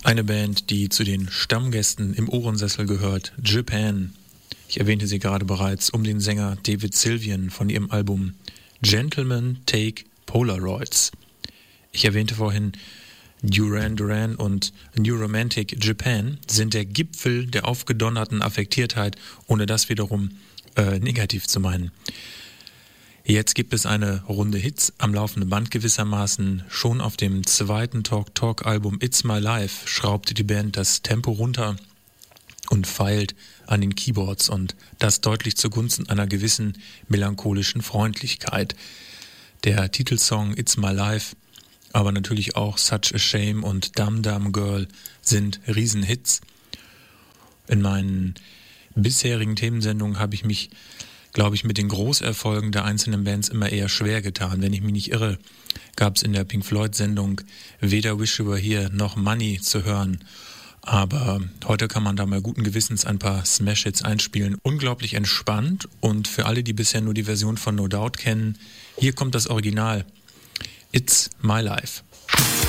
Eine Band, die zu den Stammgästen im Ohrensessel gehört, Japan. Ich erwähnte sie gerade bereits, um den Sänger David Sylvian von ihrem Album Gentlemen Take Polaroids. Ich erwähnte vorhin, Duran Duran und New Romantic Japan sind der Gipfel der aufgedonnerten Affektiertheit, ohne das wiederum negativ zu meinen. Jetzt gibt es eine Runde Hits am laufenden Band gewissermaßen. Schon auf dem zweiten Talk-Talk-Album It's My Life schraubte die Band das Tempo runter und feilt an den Keyboards und das deutlich zugunsten einer gewissen melancholischen Freundlichkeit. Der Titelsong It's My Life, aber natürlich auch Such a Shame und Dum Dum Girl sind Riesenhits. In meinen bisherigen Themensendungen habe ich mich, glaube ich, mit den Großerfolgen der einzelnen Bands immer eher schwer getan. Wenn ich mich nicht irre, gab es in der Pink Floyd-Sendung weder Wish You Were Here noch Money zu hören. Aber heute kann man da mal guten Gewissens ein paar Smash-Hits einspielen. Unglaublich entspannt, und für alle, die bisher nur die Version von No Doubt kennen, hier kommt das Original. It's My Life.